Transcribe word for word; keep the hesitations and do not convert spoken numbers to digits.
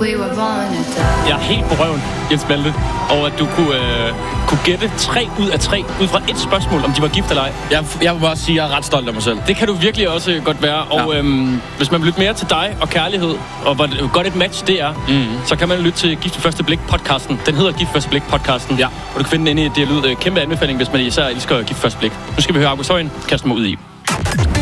Jeg er helt på røven, Jens Malte, over at du kunne, øh, kunne gætte tre ud af tre ud fra et spørgsmål, om de var gift eller ej. Jeg, jeg vil bare sige, at jeg er ret stolt af mig selv. Det kan du virkelig også godt være. Og ja. øhm, hvis man vil lytte mere til dig og kærlighed, og hvor godt et match det er, mm. så kan man lytte til Gift ved første blik-podcasten. Den hedder Gift ved første blik-podcasten. Ja. Og du kan finde den inde i det lyd. Kæmpe anbefaling, hvis man især elsker Gift ved første blik. Nu skal vi høre August Højen kaste mig ud i.